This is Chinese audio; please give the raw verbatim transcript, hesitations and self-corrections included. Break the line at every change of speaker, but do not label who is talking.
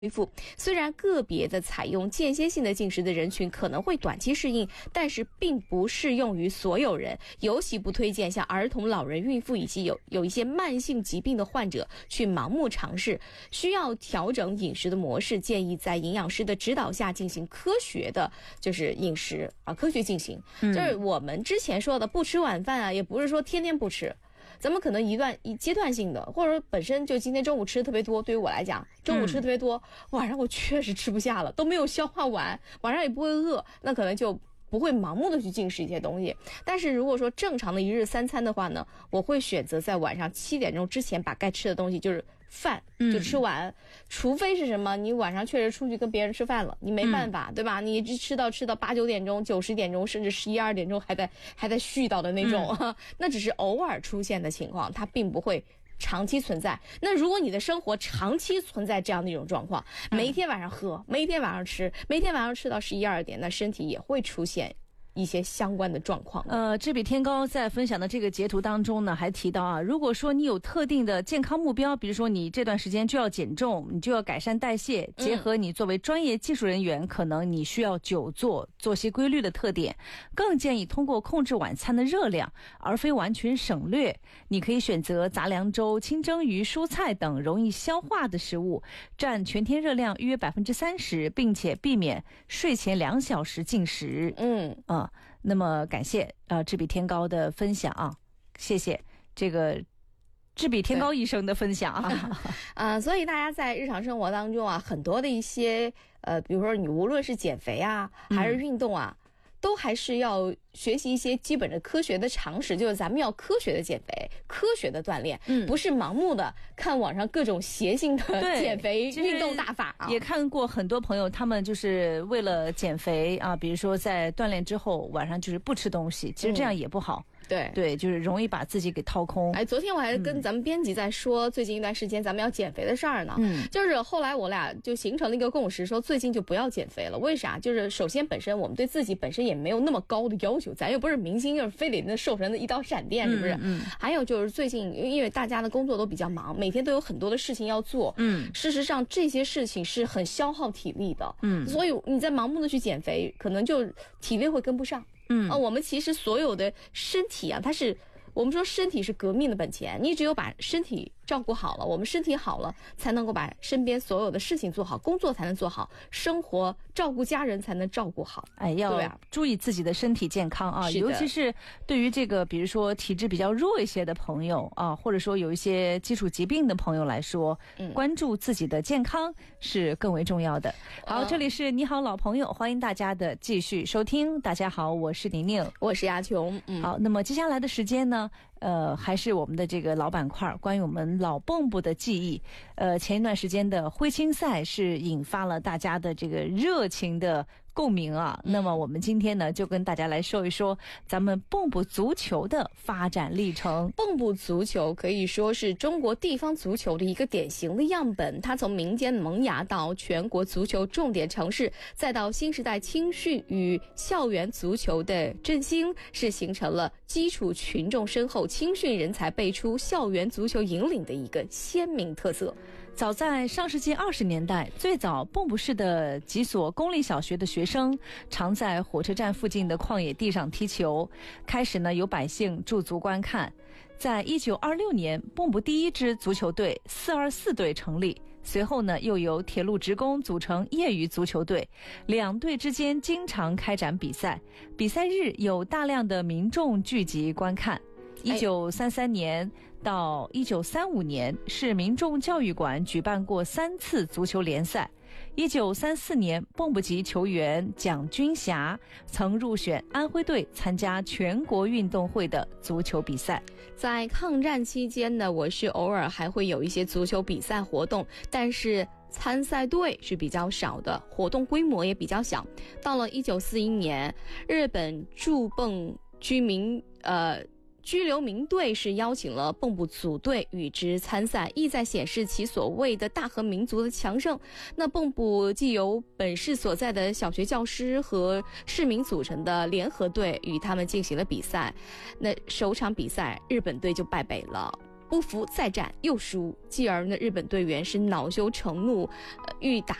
恢复。虽然个别的采用间歇性的进食的人群可能会短期适应，但是并不适用于所有人，尤其不推荐像儿童、老人、孕妇以及有有一些慢性疾病的患者去盲目尝试。需要调整饮食的模式，建议在营养师的指导下进行科学的，就是饮食啊，科学进行。嗯、就是我们之前说的不吃晚饭啊，也不是说天天不吃。咱们可能一段一阶段性的，或者说本身就今天中午吃的特别多，对于我来讲，中午吃的特别多，嗯、晚上我确实吃不下了，都没有消化完，晚上也不会饿，那可能就不会盲目的去进食一些东西。但是如果说正常的一日三餐的话呢，我会选择在晚上七点钟之前把该吃的东西，就是饭就吃完、嗯、除非是什么你晚上确实出去跟别人吃饭了，你没办法、嗯、对吧，你一直吃到吃到八九点钟九十点钟甚至十一二点钟还在还在絮叨的那种、嗯、那只是偶尔出现的情况，它并不会长期存在。那如果你的生活长期存在这样的一种状况，每一天晚上喝，每一天晚上吃，每一天晚上吃到十一二点，那身体也会出现一些相关的状况。
呃，志比天高在分享的这个截图当中呢，还提到啊，如果说你有特定的健康目标，比如说你这段时间就要减重，你就要改善代谢，结合你作为专业技术人员，嗯、可能你需要久坐、作息规律的特点，更建议通过控制晚餐的热量，而非完全省略。你可以选择杂粮粥、清蒸鱼、蔬菜等容易消化的食物，占全天热量约百分之三十，并且避免睡前两小时进食。嗯啊。那么感谢呃志比天高的分享啊，谢谢这个志比天高医生的分享啊。
啊、呃，所以大家在日常生活当中啊，很多的一些呃，比如说你无论是减肥啊，还是运动啊。嗯，都还是要学习一些基本的科学的常识，就是咱们要科学的减肥，科学的锻炼，嗯，不是盲目的看网上各种邪性的减肥运动大法、啊。
也看过很多朋友，他们就是为了减肥啊，比如说在锻炼之后晚上就是不吃东西，其实这样也不好。嗯，对对，就是容易把自己给掏空。
哎，昨天我还跟咱们编辑在说、嗯、最近一段时间咱们要减肥的事儿呢。嗯，就是后来我俩就形成了一个共识，说最近就不要减肥了。为啥？就是首先本身我们对自己本身也没有那么高的要求，咱又不是明星，就是非得那瘦成的一道闪电，是不是？嗯。还有就是最近因为大家的工作都比较忙，每天都有很多的事情要做。嗯。事实上这些事情是很消耗体力的。嗯。所以你在盲目的去减肥，可能就体力会跟不上。嗯啊，我们其实所有的身体啊，它是我们说身体是革命的本钱，你只有把身体照顾好了，我们身体好了，才能够把身边所有的事情做好，工作才能做好，生活照顾家人才能照顾好。
哎，要注意自己的身体健康啊，尤其是对于这个比如说体质比较弱一些的朋友啊，或者说有一些基础疾病的朋友来说，嗯、关注自己的健康是更为重要的。好，这里是你好老朋友，欢迎大家的继续收听。大家好，我是宁宁，
我是亚琼。嗯，
好，那么接下来的时间呢，呃，还是我们的这个老板块，关于我们老蚌埠的记忆。呃，前一段时间的徽青赛是引发了大家的这个热情的共鸣啊。嗯、那么我们今天呢，就跟大家来说一说咱们蚌埠足球的发展历程。
蚌埠足球可以说是中国地方足球的一个典型的样本，它从民间萌芽到全国足球重点城市，再到新时代青训与校园足球的振兴，是形成了基础群众深厚、青训人才辈出、校园足球引领的一个鲜明特色。
早在上世纪二十年代，最早蚌埠市的几所公立小学的学生常在火车站附近的旷野地上踢球，开始呢有百姓驻足观看。在一九二六年，蚌埠第一支足球队四二四队成立，随后呢又由铁路职工组成业余足球队，两队之间经常开展比赛，比赛日有大量的民众聚集观看。一九三三年到一九三五年，市民众教育馆举办过三次足球联赛。一九三四年，蚌埠籍球员蒋军霞曾入选安徽队参加全国运动会的足球比赛。
在抗战期间呢，我是偶尔还会有一些足球比赛活动，但是参赛队是比较少的，活动规模也比较小。到了一九四一年，日本驻蚌居民呃居留民队是邀请了蚌埠组队与之参赛，意在显示其所谓的大和民族的强盛。那蚌埠既由本市所在的小学教师和市民组成的联合队与他们进行了比赛，那首场比赛日本队就败北了。 不服再战又输，继而呢，日本队员是恼羞成怒，呃，欲打